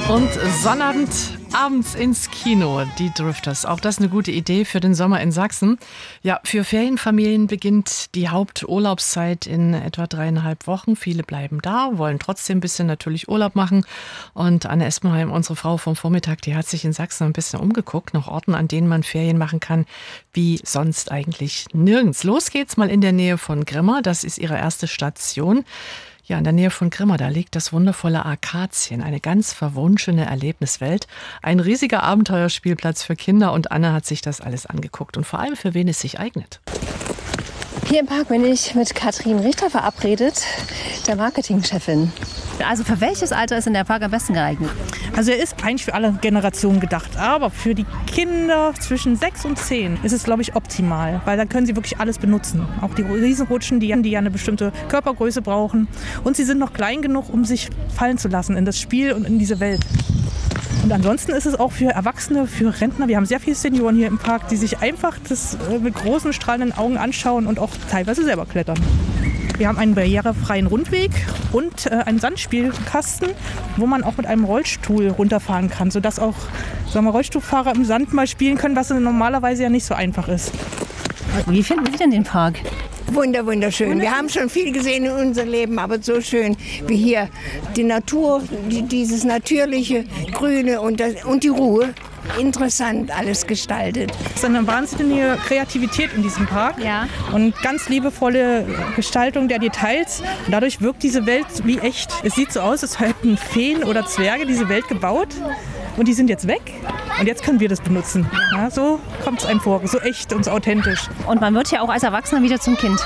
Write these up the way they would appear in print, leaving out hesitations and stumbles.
Und Sonnabend, abends ins Kino, die Drifters. Auch das eine gute Idee für den Sommer in Sachsen. Ja, für Ferienfamilien beginnt die Haupturlaubszeit in etwa 3,5 Wochen. Viele bleiben da, wollen trotzdem ein bisschen natürlich Urlaub machen. Und Anne Espenheim, unsere Frau vom Vormittag, die hat sich in Sachsen ein bisschen umgeguckt, nach Orten, an denen man Ferien machen kann, wie sonst eigentlich nirgends. Los geht's mal in der Nähe von Grimma. Das ist ihre erste Station. Ja, in der Nähe von Grimma, da liegt das wundervolle Arkazien, eine ganz verwunschene Erlebniswelt. Ein riesiger Abenteuerspielplatz für Kinder, und Anne hat sich das alles angeguckt und vor allem, für wen es sich eignet. Hier im Park bin ich mit Katrin Richter verabredet, der Marketingchefin. Also für welches Alter ist denn der Park am besten geeignet? Also er ist eigentlich für alle Generationen gedacht, aber für die Kinder zwischen 6 und 10 ist es, glaube ich, optimal, weil da können sie wirklich alles benutzen. Auch die Riesenrutschen, die ja eine bestimmte Körpergröße brauchen, und sie sind noch klein genug, um sich fallen zu lassen in das Spiel und in diese Welt. Und ansonsten ist es auch für Erwachsene, für Rentner. Wir haben sehr viele Senioren hier im Park, die sich einfach das mit großen, strahlenden Augen anschauen und auch teilweise selber klettern. Wir haben einen barrierefreien Rundweg und einen Sandspielkasten, wo man auch mit einem Rollstuhl runterfahren kann, sodass auch Rollstuhlfahrer im Sand mal spielen können, was normalerweise ja nicht so einfach ist. Wie finden Sie denn den Park? Wunderschön. Wir haben schon viel gesehen in unserem Leben, aber so schön wie hier. Die Natur, dieses natürliche Grüne und die Ruhe. Interessant alles gestaltet. Es ist eine wahnsinnige Kreativität in diesem Park, ja, und ganz liebevolle Gestaltung der Details. Und dadurch wirkt diese Welt wie echt. Es sieht so aus, als hätten Feen oder Zwerge diese Welt gebaut, und die sind jetzt weg. Und jetzt können wir das benutzen. Ja, so kommt es einem vor, so echt und so authentisch. Und man wird ja auch als Erwachsener wieder zum Kind.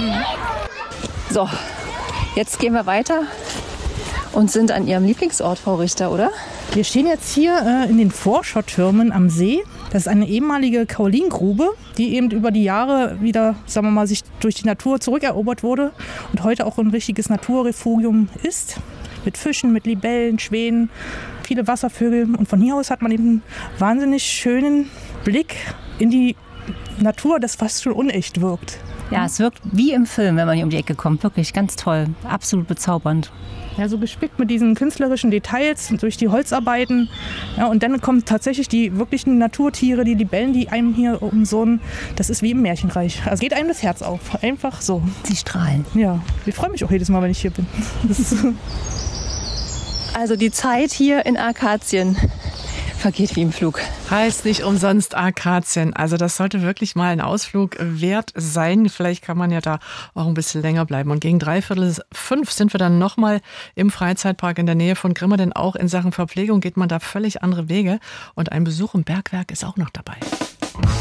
So, jetzt gehen wir weiter und sind an Ihrem Lieblingsort, Frau Richter, oder? Wir stehen jetzt hier in den Vorschautürmen am See. Das ist eine ehemalige Kaolingrube, die eben über die Jahre wieder, sagen wir mal, sich durch die Natur zurückerobert wurde und heute auch ein richtiges Naturrefugium ist. Mit Fischen, mit Libellen, Schwänen, viele Wasservögel. Und von hier aus hat man eben einen wahnsinnig schönen Blick in die Natur, das fast schon unecht wirkt. Ja, es wirkt wie im Film, wenn man hier um die Ecke kommt. Wirklich ganz toll, absolut bezaubernd. Ja, so gespickt mit diesen künstlerischen Details durch die Holzarbeiten. Ja, und dann kommen tatsächlich die wirklichen Naturtiere, die Libellen, die einem hier umsonnen. Das ist wie im Märchenreich. Also geht einem das Herz auf. Einfach so. Sie strahlen. Ja, ich freue mich auch jedes Mal, wenn ich hier bin. Also die Zeit hier in Arkazien vergeht wie im Flug. Heißt nicht umsonst Arkazien. Also das sollte wirklich mal ein Ausflug wert sein. Vielleicht kann man ja da auch ein bisschen länger bleiben. Und gegen 4:45 sind wir dann nochmal im Freizeitpark in der Nähe von Grimma. Denn auch in Sachen Verpflegung geht man da völlig andere Wege. Und ein Besuch im Bergwerk ist auch noch dabei.